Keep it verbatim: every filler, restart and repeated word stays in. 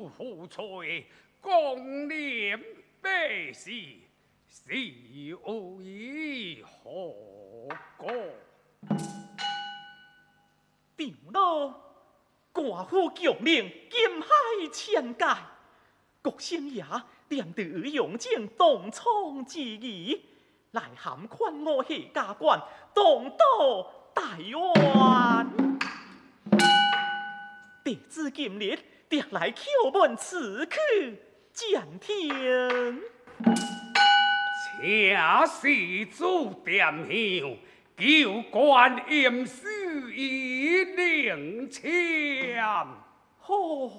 富翠，共念百世，是为何故？ 长老，寡妇强令金海千界，国姓爷念得用尽东窗之意，来函款我下家官，东岛大冤。弟子今日特来叩问此去暂停。 请施主点香，求观音师以灵签。 好。